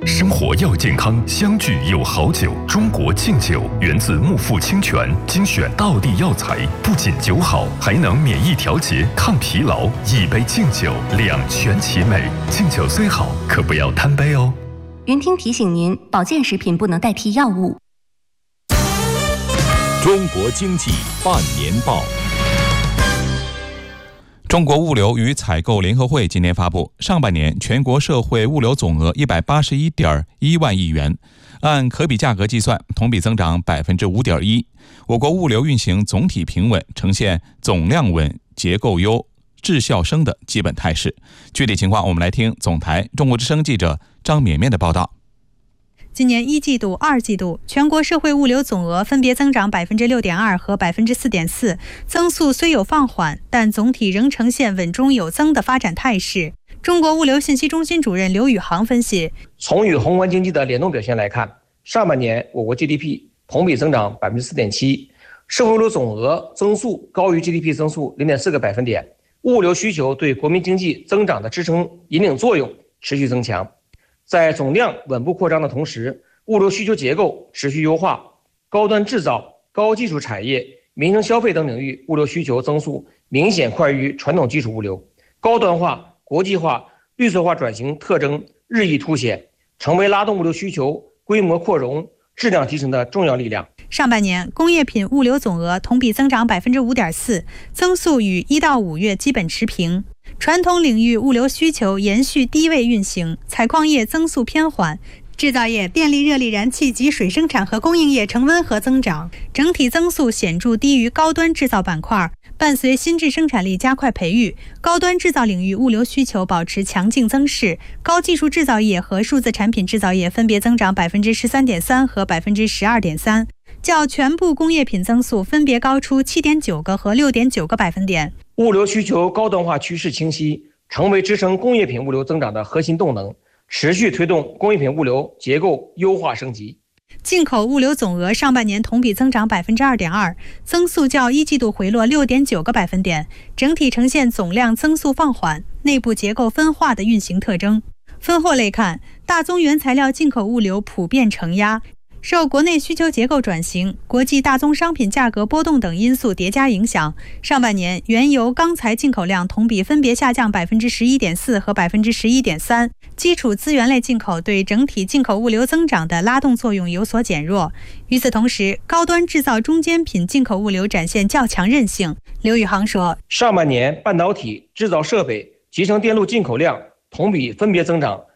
生活要健康，相聚有好酒。中国敬酒源自木富清泉，精选道地药材，不仅酒好，还能免疫调节、抗疲劳。一杯敬酒，两全其美。敬酒虽好，可不要贪杯哦。 云听提醒您，保健食品不能代替药物。 中国经济半年报。 中国物流与采购联合会今年发布，上半年全国社会物流总额181.1万亿元，按可比价格计算，同比增长5.1%。我国物流运行总体平稳，呈现总量稳、结构优、质效升的基本态势。具体情况，我们来听总台中国之声记者张绵绵的报道。 今年1季度、2季度，全国社会物流总额分别增长6.2%和4.4%，增速虽有放缓，但总体仍呈现稳中有增的发展态势。中国物流信息中心主任刘宇航分析， 从与宏观经济的联动表现来看，上半年我国 GDP 同比增长4.7%，社会物流总额增速高于 GDP 增速0.4个百分点，物流需求对国民经济增长的支撑引领作用持续增强。在总量稳步扩张的同时，物流需求结构持续优化，高端制造、高技术产业、民生消费等领域物流需求增速明显快于传统基础物流，高端化、国际化、绿色化转型特征日益凸显，成为拉动物流需求规模扩容、质量提升的重要力量。 上半年工业品物流总额同比增长5.4%，增速与1到5月基本持平。传统领域物流需求延续低位运行，采矿业增速偏缓，制造业、电力、热力燃气及水生产和供应业呈温和增长，整体增速显著低于高端制造板块。伴随新质生产力加快培育，高端制造领域物流需求保持强劲增势，高技术制造业和数字产品制造业分别增长13.3%和12.3%，较全部工业品增速分别高出7.9个和6.9个百分点。 物流需求高端化趋势清晰，成为支撑工业品物流增长的核心动能，持续推动工业品物流结构优化升级。 进口物流总额上半年同比增长2.2%，增速较1季度回落6.9个百分点，整体呈现总量增速放缓、内部结构分化的运行特征。分货类看，大宗原材料进口物流普遍承压，受国内需求结构转型、国际大宗商品价格波动等因素叠加影响，上半年原油、钢材进口量同比分别下降11.4%和11.3%，基础资源类进口对整体进口物流增长的拉动作用有所减弱。与此同时，高端制造中间品进口物流展现较强韧性。刘宇航说， 上半年半导体、制造设备、集成电路进口量同比分别增长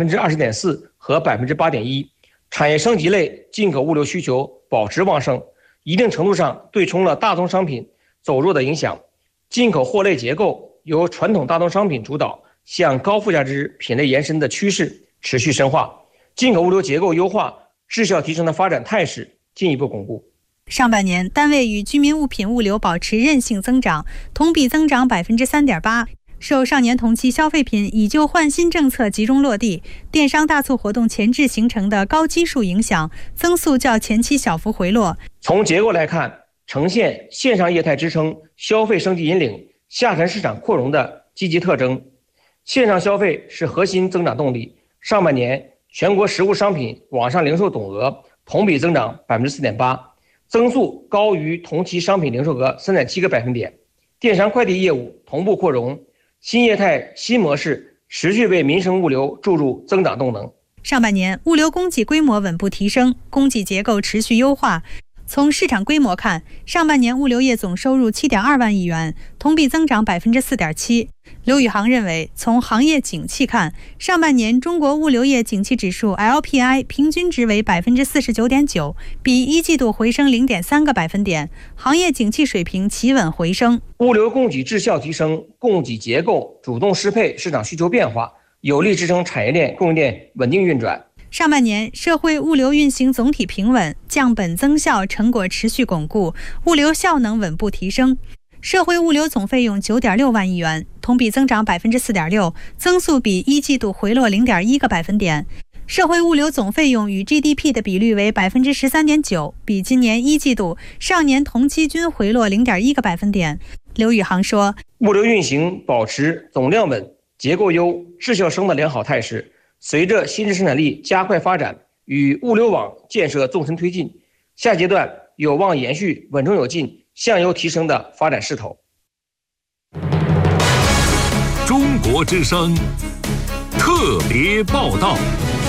20.4%和8.1%。产业升级类进口物流需求保持旺盛，一定程度上对冲了大宗商品走弱的影响。进口货类结构由传统大宗商品主导向高附加值品类延伸的趋势持续深化，进口物流结构优化、质效提升的发展态势进一步巩固。 上半年单位与居民物品物流保持韧性增长，同比增长3.8%。受上年同期消费品以旧换新政策集中落地、电商大促活动前置形成的高基数影响，增速较前期小幅回落。 从结构来看，呈现线上业态支撑、消费升级引领、下沉市场扩容的积极特征。线上消费是核心增长动力。上半年全国实物商品网上零售总额同比增长4.8%，增速高于同期商品零售额3.7个百分点。电商快递业务同步扩容，新业态新模式持续为民生物流注入增长动能。 上半年物流供给规模稳步提升，供给结构持续优化。从市场规模看，上半年物流业总收入7.2万亿元，同比增长4.7%。刘宇航认为，从行业景气看，上半年中国物流业景气指数 LPI 平均值为49.9%，比1季度回升0.3个百分点，行业景气水平企稳回升。 物流供给质效提升，供给结构主动适配市场需求变化，有力支撑产业链供应链稳定运转。 上半年社会物流运行总体平稳，降本增效成果持续巩固，物流效能稳步提升。社会物流总费用9.6万亿元，同比增长4.6%，增速比1季度回落0.1个百分点。社会物流总费用与 GDP 的比率为13.9%，比今年1季度、上年同期均回落0.1个百分点。刘宇航说， 物流运行保持总量稳、结构优、质效升的良好态势， 随着新质生产力加快发展与物流网建设纵深推进，下阶段有望延续稳中有进、向优提升的发展势头。 中国之声特别报道。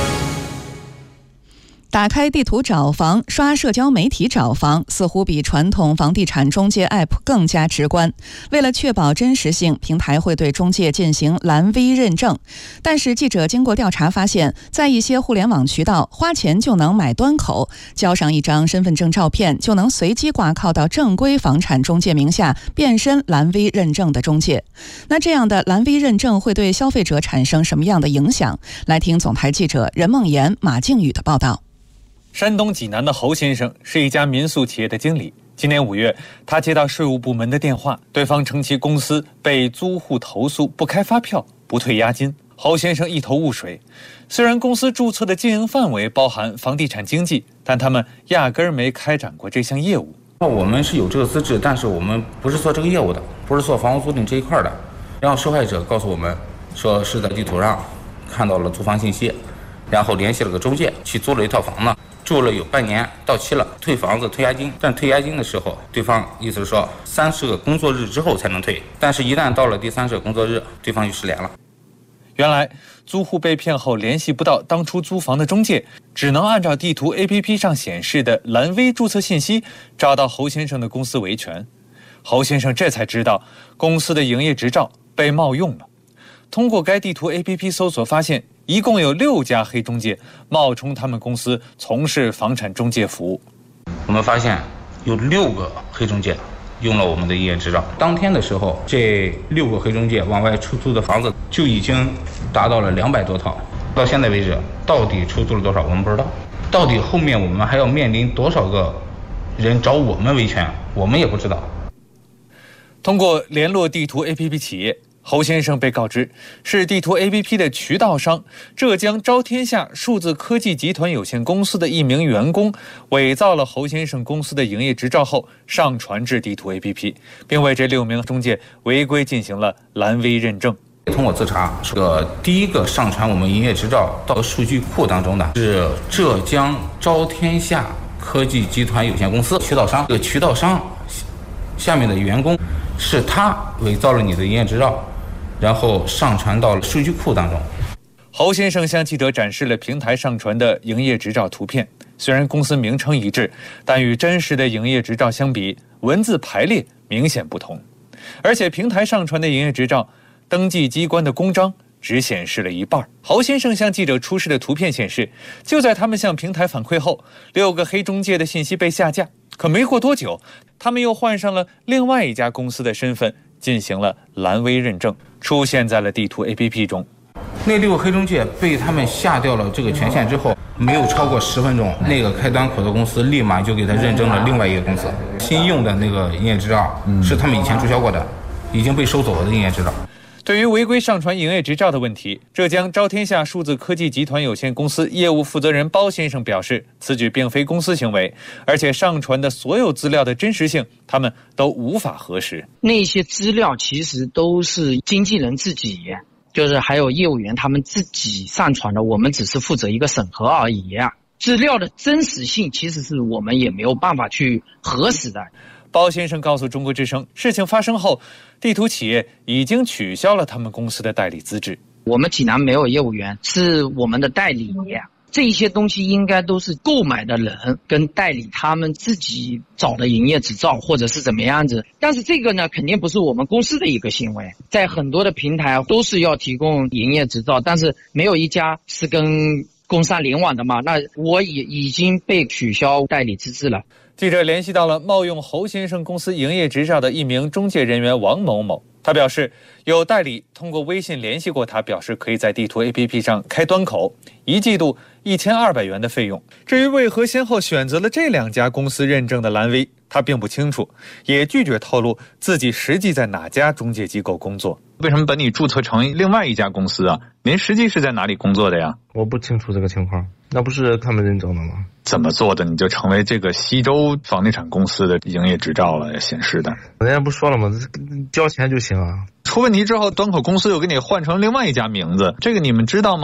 打开地图找房，刷社交媒体找房，似乎比传统房地产中介 App 更加直观。为了确保真实性，平台会对中介进行蓝 V 认证。但是记者经过调查发现，在一些互联网渠道，花钱就能买端口，交上一张身份证照片，就能随机挂靠到正规房产中介名下，变身蓝 V 认证的中介。那这样的蓝 V 认证会对消费者产生什么样的影响？来听总台记者任梦妍、马靖宇的报道。 山东济南的侯先生是一家民宿企业的经理。今年5月，他接到税务部门的电话，对方称其公司被租户投诉不开发票、不退押金。侯先生一头雾水。虽然公司注册的经营范围包含房地产经纪，但他们压根儿没开展过这项业务。 我们是有这个资质，但是我们不是做这个业务的，不是做房屋租赁这一块的。然后受害者告诉我们说是在地图上看到了租房信息，然后联系了个中介去租了一套房呢。住了有半年，到期了，退房子退押金，但退押金的时候，对方意思是说30个工作日之后才能退，但是一旦到了第30个工作日，对方就失联了。 原来租户被骗后联系不到当初租房的中介，只能按照地图 APP 上显示的蓝 V 注册信息找到侯先生的公司维权。侯先生这才知道公司的营业执照被冒用了。通过该地图 APP 搜索发现，一共有6家黑中介冒充他们公司从事房产中介服务。 我们发现有6个黑中介用了我们的营业执照。当天的时候，这6个黑中介往外出租的房子就已经达到了200多套。到现在为止，到底出租了多少我们不知道，到底后面我们还要面临多少个人找我们维权，我们也不知道。 通过联络地图 APP 企业，侯先生被告知是地图 APP 的渠道商浙江招天下数字科技集团有限公司的一名员工伪造了侯先生公司的营业执照后上传至地图 APP， 并为这6名中介违规进行了蓝 V 认证。 通过自查，第一个上传我们营业执照到数据库当中的是浙江招天下科技集团有限公司渠道商。这个渠道商下面的员工是他伪造了你的营业执照，然后上传到了数据库当中。 侯先生向记者展示了平台上传的营业执照图片，虽然公司名称一致，但与真实的营业执照相比，文字排列明显不同。而且平台上传的营业执照登记机关的公章只显示了一半。侯先生向记者出示的图片显示，就在他们向平台反馈后，6个黑中介的信息被下架。可没过多久，他们又换上了另外一家公司的身份，进行了蓝 V 认证，出现在了地图 APP 中。 那6个黑中介被他们下掉了这个权限之后，没有超过10分钟，那个开端口的公司立马就给他认证了另外一个公司。新用的那个营业执照是他们以前注销过的，已经被收走了的营业执照。 对于违规上传营业执照的问题，浙江招天下数字科技集团有限公司业务负责人包先生表示，此举并非公司行为，而且上传的所有资料的真实性他们都无法核实。 那些资料其实都是经纪人自己，就是还有业务员他们自己上传的，我们只是负责一个审核而已。资料的真实性其实是我们也没有办法去核实的。 包先生告诉中国之声，事情发生后，地图企业已经取消了他们公司的代理资质。 我们济南没有业务员，是我们的代理，这些东西应该都是购买的人跟代理他们自己找的营业执照或者是怎么样子。但是这个呢，肯定不是我们公司的一个行为。在很多的平台都是要提供营业执照，但是没有一家是跟工商联网的嘛，那我也已经被取消代理资质了。 记者联系到了冒用侯先生公司营业执照的一名中介人员王某某，他表示有代理通过微信联系过他，表示可以在地图 APP 上开端口，1季度1200元的费用。至于为何先后选择了这2家公司认证的蓝 V， 他并不清楚，也拒绝透露自己实际在哪家中介机构工作。 为什么把你注册成另外一家公司啊？您实际是在哪里工作的呀？ 我不清楚这个情况，那不是他们认证的吗？ 怎么做的你就成为这个西周房地产公司的营业执照了显示的？ 人家不说了吗？交钱就行啊。 出问题之后，端口公司又给你换成另外一家名字，这个你们知道吗？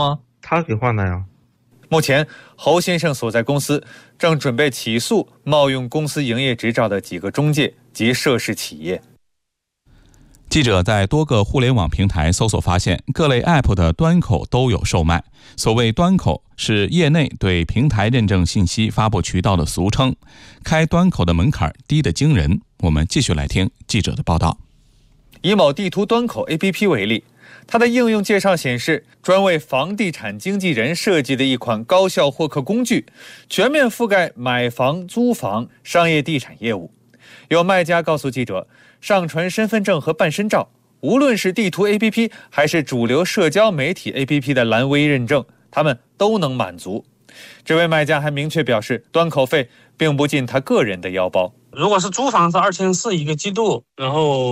他给换的呀。 目前，侯先生所在公司正准备起诉冒用公司营业执照的几个中介及涉事企业。 记者在多个互联网平台搜索发现，各类 App 的端口都有售卖。所谓端口，是业内对平台认证信息发布渠道的俗称，开端口的门槛低得惊人。我们继续来听记者的报道。 以某地图端口 APP 为例，它的应用介绍显示，专为房地产经纪人设计的一款高效获客工具，全面覆盖买房、租房、商业地产业务。有卖家告诉记者，上传身份证和办身照，无论是地图 APP 还是主流社交媒体 APP 的蓝 V 认证，他们都能满足。这位卖家还明确表示，端口费并不进他个人的腰包。 如果是租房是2400一个季度，然后